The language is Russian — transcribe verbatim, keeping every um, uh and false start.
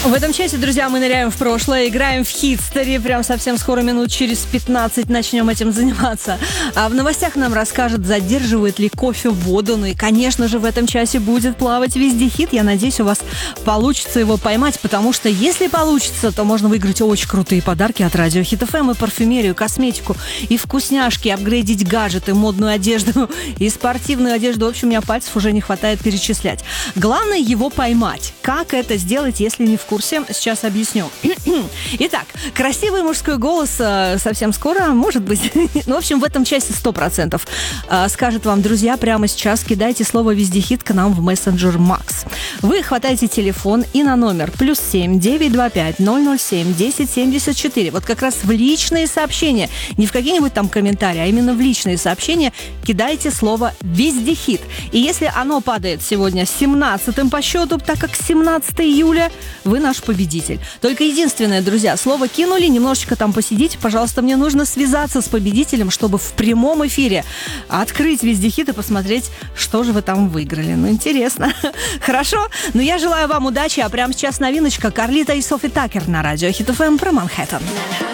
В этом часе, друзья, мы ныряем в прошлое, играем в хитстери. Прям совсем скоро, минут через пятнадцать, начнем этим заниматься. А в новостях нам расскажут, задерживает ли кофе воду. Ну и, конечно же, в этом часе будет плавать вездехит. Я надеюсь, у вас получится его поймать, потому что если получится, то можно выиграть очень крутые подарки от Радио Хит эф эм, и парфюмерию, косметику, и вкусняшки, апгрейдить гаджеты, модную одежду и спортивную одежду. В общем, у меня пальцев уже не хватает перечислять. Главное его поймать. Как это сделать, если не в курсе? Сейчас объясню. Итак, красивый мужской голос совсем скоро, может быть, ну, в общем, в этом часе сто процентов скажет вам, друзья, прямо сейчас кидайте слово «Вездехит» к нам в мессенджер Макс. Вы хватаете телефон и на номер плюс семь девятьсот двадцать пять ноль ноль семь десять семьдесят четыре. Вот как раз в личные сообщения, не в какие-нибудь там комментарии, а именно в личные сообщения кидайте слово «Вездехит». И если оно падает сегодня семнадцатым по счету, так как семнадцатого июля, вы наш победитель. Только единственное, друзья, слово кинули, немножечко там посидите, пожалуйста, мне нужно связаться с победителем, чтобы в прямом эфире открыть Вездехит и посмотреть, что же вы там выиграли. Ну, интересно. Хорошо? Но я желаю вам удачи, а прямо сейчас новиночка Карлита и Софи Такер на Радио Хит эф эм про Манхэттен.